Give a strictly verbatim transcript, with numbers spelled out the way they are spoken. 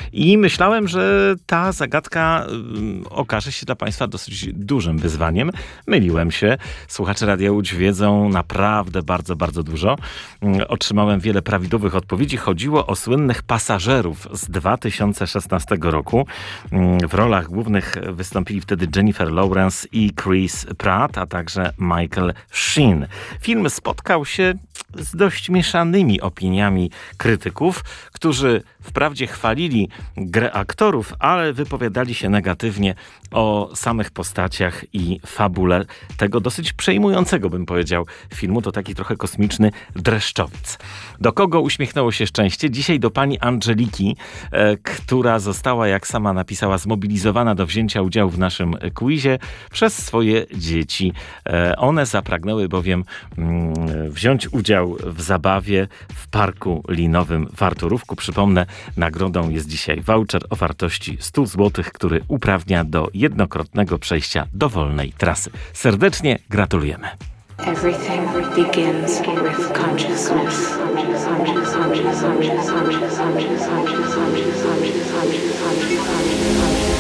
I myślałem, że ta zagadka okaże się dla Państwa dosyć dużym wyzwaniem. Myliłem się. Słuchacze Radia Łódź wiedzą naprawdę bardzo, bardzo dużo. Otrzymałem wiele prawidłowych odpowiedzi. Chodziło o słynnych pasażerów z dwa tysiące szesnastego roku. W rolach głównych wystąpili wtedy Jennifer Lawrence i Chris Pratt, a także Michael Sheen. Film spotkał się z dość mieszanymi opiniami krytyków, którzy wprawdzie chwalili grę aktorów, ale wypowiadali się negatywnie o samych postaciach i fabule tego dosyć przejmującego, bym powiedział, filmu. To taki trochę kosmiczny dreszczowiec. Do kogo uśmiechnęło się szczęście? Dzisiaj do pani Angeliki, e, która została, jak sama napisała, zmobilizowana do wzięcia udziału w naszym quizie przez swoje dzieci. E, one zapragnęły bowiem mm, wziąć udział w zabawie w parku linowym w Arturówku. Przypomnę, nagrodą jest dzisiaj voucher o wartości sto złotych, który uprawnia do jednokrotnego przejścia dowolnej trasy. Serdecznie gratulujemy. Everything begins with consciousness.